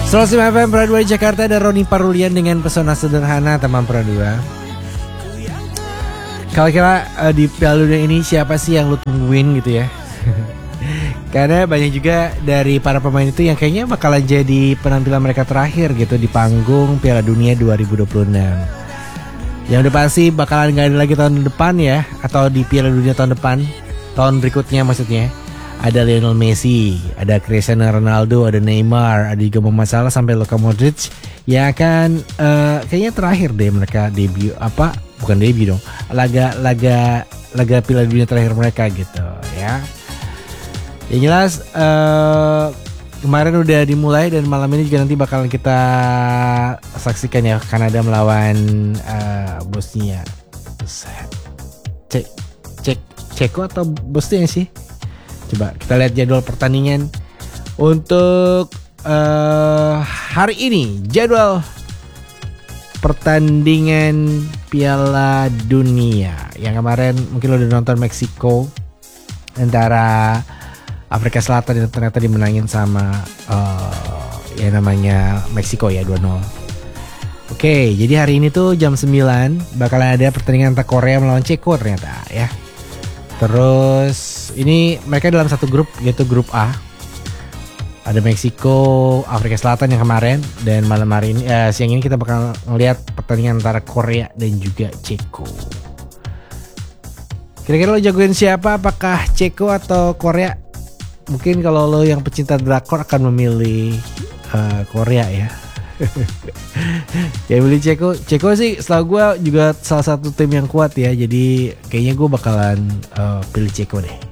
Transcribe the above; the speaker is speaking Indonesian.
105 FM Pro 2 Jakarta dan Roni Parulian dengan pesona sederhana teman Pro 2. Kalau kira di Piala Dunia ini siapa sih yang lu tungguin gitu ya? Karena banyak juga dari para pemain itu yang kayaknya bakalan jadi penampilan mereka terakhir gitu di panggung Piala Dunia 2026. Yang udah pasti bakalan gak ada lagi tahun depan ya, atau di Piala Dunia tahun depan, tahun berikutnya maksudnya. Ada Lionel Messi, ada Cristiano Ronaldo, ada Neymar, ada juga Mohamed Salah sampai Luka Modric yang akan kayaknya terakhir deh mereka debut bukan debut dong, laga Piala Dunia terakhir mereka gitu ya. Yang jelas kemarin udah dimulai dan malam ini juga nanti bakalan kita saksikan ya, Kanada melawan Bosnia. Ceko atau Bosnia sih? Coba kita lihat jadwal pertandingan untuk hari ini. Jadwal pertandingan Piala Dunia yang kemarin mungkin lo udah nonton, Meksiko antara Afrika Selatan yang ternyata dimenangin sama yang namanya Meksiko ya 2-0. Oke, jadi hari ini tuh jam 9 bakalan ada pertandingan antara Korea melawan Ceko ternyata ya. Terus ini mereka dalam satu grup, yaitu grup A. Ada Meksiko, Afrika Selatan yang kemarin, dan malam hari ini siang ini kita bakal ngelihat pertandingan antara Korea dan juga Ceko. Kira-kira lo jagoin siapa? Apakah Ceko atau Korea? Mungkin kalau lo yang pecinta drakor akan memilih Korea ya. Ya beli Ceko sih setahu gue juga salah satu tim yang kuat ya, jadi kayaknya gue bakalan pilih Ceko deh.